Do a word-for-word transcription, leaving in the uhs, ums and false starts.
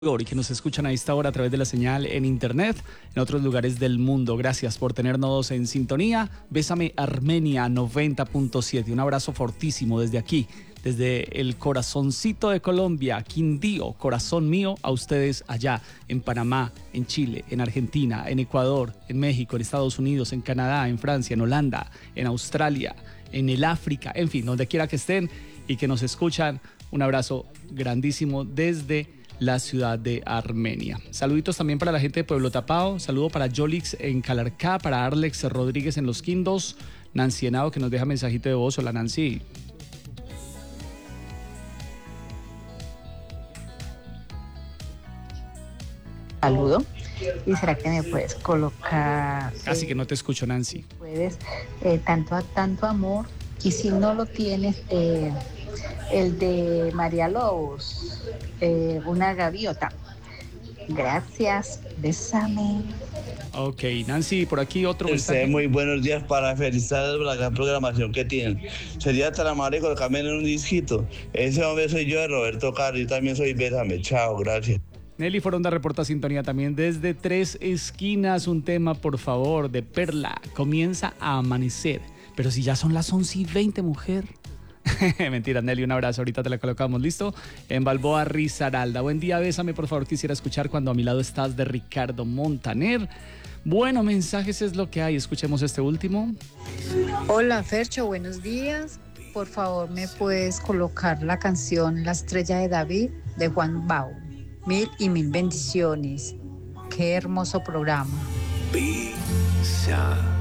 Y que nos escuchan a esta hora a través de la señal en internet, en otros lugares del mundo. Gracias por tenernos en sintonía. Bésame Armenia noventa punto siete. Un abrazo fortísimo desde aquí, desde el corazoncito de Colombia, Quindío, corazón mío, a ustedes allá en Panamá, en Chile, en Argentina, en Ecuador, en México, en Estados Unidos, en Canadá, en Francia, en Holanda, en Australia, en el África, en fin, donde quiera que estén y que nos escuchan. Un abrazo grandísimo desde la ciudad de Armenia. Saluditos también para la gente de Pueblo Tapao. Saludo para Yolix en Calarcá, para Arlex Rodríguez en Los Quindos, Nancy Henao que nos deja mensajito de voz. Hola Nancy. Saludo. ¿Y será que me puedes colocar? Casi eh, que no te escucho, Nancy. Puedes, eh, tanto, tanto amor. Y si no lo tienes, eh, el de María Lobos, eh, una gaviota. Gracias, bésame. Ok, Nancy, por aquí otro mensaje. Muy buenos días, para felicitarles por la gran programación que tienen. Sería tan amable colocarme en un disquito. Ese hombre soy yo, de Roberto Carlos, yo también soy Bésame. Chao, gracias. Nelly Foronda reporta sintonía también desde Tres Esquinas. Un tema, por favor, de Perla. Comienza a amanecer. Pero si ya son las once y veinte, mujer. Mentira, Nelly, un abrazo, ahorita te la colocamos, ¿listo? En Balboa Risaralda. Buen día, bésame, por favor, quisiera escuchar Cuando a mi lado estás, de Ricardo Montaner. Bueno, mensajes es lo que hay, escuchemos este último. Hola, Fercho, buenos días. Por favor, ¿me puedes colocar la canción La Estrella de David, de Juan Bau? Mil y mil bendiciones. Qué hermoso programa. Pisa.